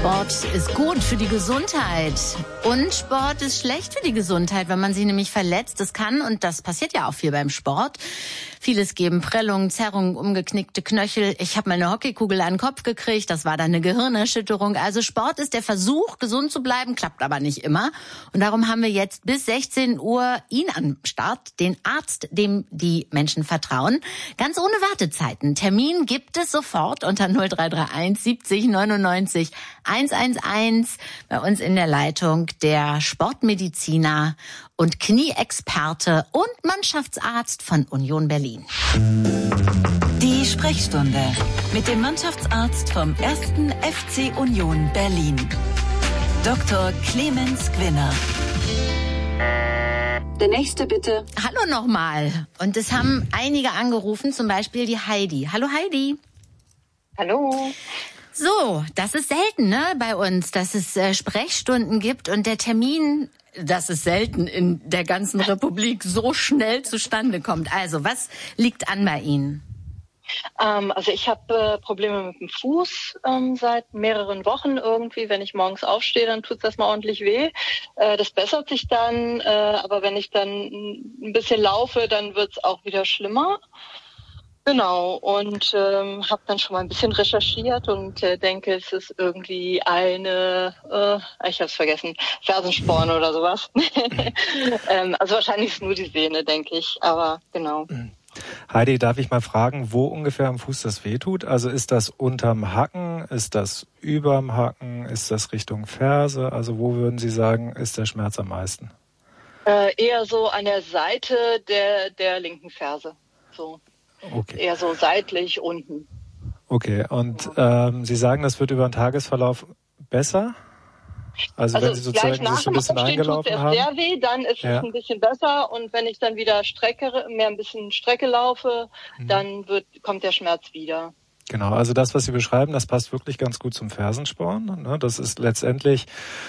Sport ist gut für die Gesundheit und Sport ist schlecht für die Gesundheit, wenn man sich nämlich verletzt. Das kann, und das passiert ja auch viel beim Sport, vieles geben: Prellungen, Zerrungen, umgeknickte Knöchel. Ich habe mal eine Hockeykugel an den Kopf gekriegt, das war dann eine Gehirnerschütterung. Also Sport ist der Versuch, gesund zu bleiben, klappt aber nicht immer. Und darum haben wir jetzt bis 16 Uhr ihn am Start, den Arzt, dem die Menschen vertrauen. Ganz ohne Wartezeiten. Termin gibt es sofort unter 0331 70 99 111. Bei uns in der Leitung der Sportmediziner und Knieexperte und Mannschaftsarzt von Union Berlin. Die Sprechstunde mit dem Mannschaftsarzt vom 1. FC Union Berlin, Dr. Clemens Gwinner. Der nächste bitte. Hallo nochmal. Und es haben einige angerufen, zum Beispiel die Heidi. Hallo Heidi. Hallo. So, das ist selten, ne, bei uns, dass es Sprechstunden gibt und der Termin, das ist selten in der ganzen Republik, so schnell zustande kommt. Also, was liegt an bei Ihnen? Also ich habe Probleme mit dem Fuß seit mehreren Wochen irgendwie. Wenn ich morgens aufstehe, dann tut's erstmal ordentlich weh. Das bessert sich dann, aber wenn ich dann ein bisschen laufe, dann wird's auch wieder schlimmer. Genau, und habe dann schon mal ein bisschen recherchiert und denke, es ist irgendwie ich habe es vergessen, Fersensporn oder sowas. Also wahrscheinlich ist es nur die Sehne, denke ich, aber genau. Heidi, darf ich mal fragen, wo ungefähr am Fuß das wehtut? Also ist das unterm Hacken, ist das überm Hacken, ist das Richtung Ferse? Also wo würden Sie sagen, ist der Schmerz am meisten? Eher so an der Seite der linken Ferse, so. Okay. Eher so seitlich unten. Okay, und Sie sagen, das wird über den Tagesverlauf besser? Also wenn Sie sozusagen sich so ein bisschen eingelaufen haben? Sehr weh, dann ist es ein bisschen besser, und wenn ich dann wieder ein bisschen Strecke laufe, dann kommt der Schmerz wieder. Genau, also das, was Sie beschreiben, das passt wirklich ganz gut zum Fersensporn. Ne? Das ist letztendlich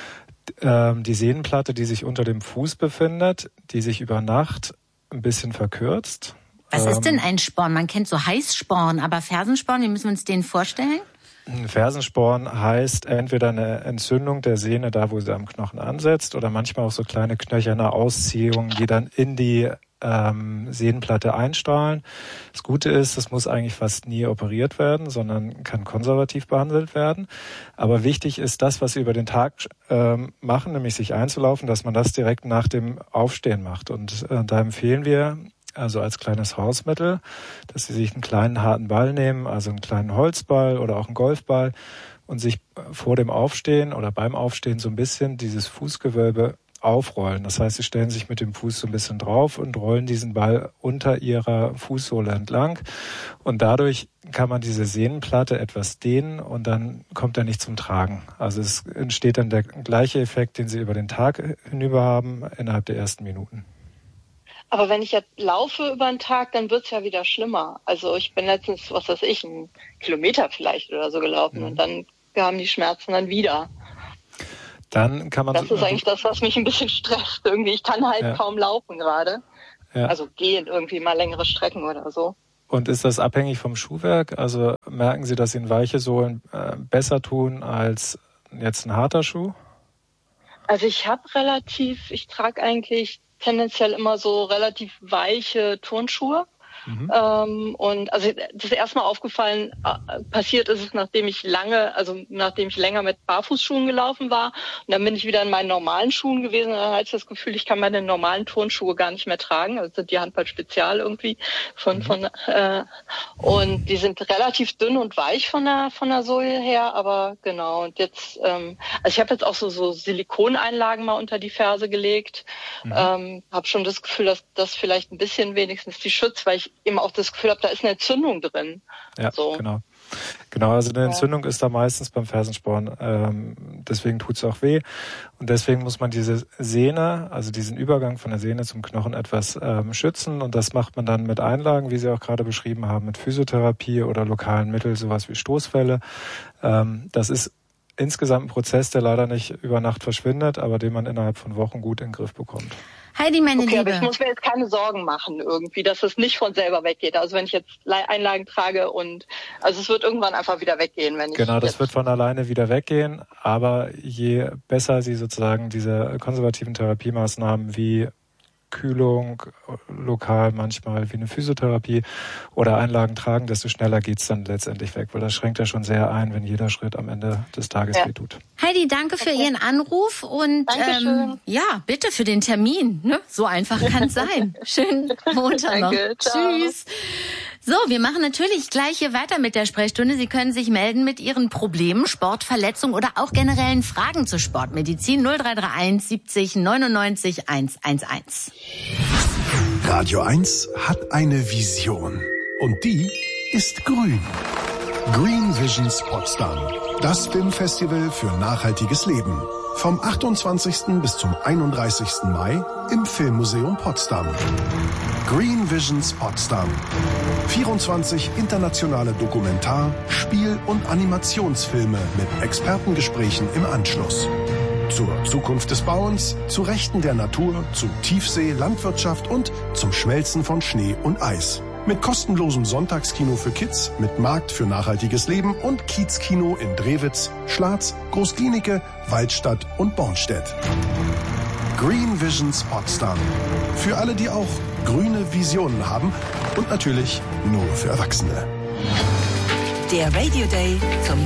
die Sehnenplatte, die sich unter dem Fuß befindet, die sich über Nacht ein bisschen verkürzt. Was ist denn ein Sporn? Man kennt so Heißsporn, aber Fersensporn, wie müssen wir uns den vorstellen? Ein Fersensporn heißt entweder eine Entzündung der Sehne, da wo sie am Knochen ansetzt, oder manchmal auch so kleine knöcherne Ausziehungen, die dann in die Sehnenplatte einstrahlen. Das Gute ist, das muss eigentlich fast nie operiert werden, sondern kann konservativ behandelt werden. Aber wichtig ist das, was Sie über den Tag machen, nämlich sich einzulaufen, dass man das direkt nach dem Aufstehen macht. Und da empfehlen wir, also als kleines Hausmittel, dass Sie sich einen kleinen harten Ball nehmen, also einen kleinen Holzball oder auch einen Golfball, und sich vor dem Aufstehen oder beim Aufstehen so ein bisschen dieses Fußgewölbe aufrollen. Das heißt, Sie stellen sich mit dem Fuß so ein bisschen drauf und rollen diesen Ball unter Ihrer Fußsohle entlang. Und dadurch kann man diese Sehnenplatte etwas dehnen und dann kommt er nicht zum Tragen. Also es entsteht dann der gleiche Effekt, den Sie über den Tag hinüber haben, innerhalb der ersten Minuten. Aber wenn ich jetzt laufe über den Tag, dann wird's ja wieder schlimmer. Also ich bin letztens, einen Kilometer vielleicht oder so gelaufen, und dann kamen die Schmerzen dann wieder. Dann kann man... Das ist eigentlich das, was mich ein bisschen stresst irgendwie. Ich kann halt kaum laufen gerade. Ja. Also gehen irgendwie mal längere Strecken oder so. Und ist das abhängig vom Schuhwerk? Also merken Sie, dass Ihnen weiche Sohlen besser tun als jetzt ein harter Schuh? Also ich trage eigentlich tendenziell immer so relativ weiche Turnschuhe. Und also das erste Mal aufgefallen passiert ist es, nachdem ich länger mit Barfußschuhen gelaufen war, und dann bin ich wieder in meinen normalen Schuhen gewesen, und dann hatte ich das Gefühl, ich kann meine normalen Turnschuhe gar nicht mehr tragen, also sind die Handball Spezial irgendwie und die sind relativ dünn und weich von der Sohle her, aber genau. Und jetzt also ich habe jetzt auch so Silikoneinlagen mal unter die Ferse gelegt, habe schon das Gefühl, dass das vielleicht ein bisschen wenigstens die schützt, weil ich eben auch das Gefühl habe, da ist eine Entzündung drin. Ja, so. Genau, also eine Entzündung ist da meistens beim Fersensporn, deswegen tut's auch weh, und deswegen muss man diese Sehne, also diesen Übergang von der Sehne zum Knochen etwas schützen, und das macht man dann mit Einlagen, wie Sie auch gerade beschrieben haben, mit Physiotherapie oder lokalen Mitteln, sowas wie Stoßfälle. Das ist insgesamt ein Prozess, der leider nicht über Nacht verschwindet, aber den man innerhalb von Wochen gut in den Griff bekommt. Heidi, meine Liebe. Aber ich muss mir jetzt keine Sorgen machen irgendwie, dass es nicht von selber weggeht. Also wenn ich jetzt Einlagen trage also es wird irgendwann einfach wieder weggehen, wenn ich. Genau, das wird von alleine wieder weggehen. Aber je besser Sie sozusagen diese konservativen Therapiemaßnahmen wie Kühlung, lokal manchmal wie eine Physiotherapie oder Einlagen tragen, desto schneller geht's dann letztendlich weg, weil das schränkt ja schon sehr ein, wenn jeder Schritt am Ende des Tages wehtut. Heidi, danke für Ihren Anruf und bitte für den Termin. Ne? So einfach kann es sein. Schönen Montag noch. Tschüss. So, wir machen natürlich gleich hier weiter mit der Sprechstunde. Sie können sich melden mit Ihren Problemen, Sportverletzungen oder auch generellen Fragen zur Sportmedizin. 0331 70 99 111. Radio 1 hat eine Vision. Und die ist grün. Green Visions Potsdam. Das Filmfestival für nachhaltiges Leben. Vom 28. bis zum 31. Mai im Filmmuseum Potsdam. Green Visions Potsdam. 24 internationale Dokumentar-, Spiel- und Animationsfilme mit Expertengesprächen im Anschluss. Zur Zukunft des Bauens, zu Rechten der Natur, zu Tiefsee, Landwirtschaft und zum Schmelzen von Schnee und Eis. Mit kostenlosem Sonntagskino für Kids, mit Markt für nachhaltiges Leben und Kiezkino in Drewitz, Schlatz, Großklinike, Waldstadt und Bornstedt. Green Visions Potsdam. Für alle, die auch grüne Visionen haben und natürlich nur für Erwachsene. Der Radio Day zum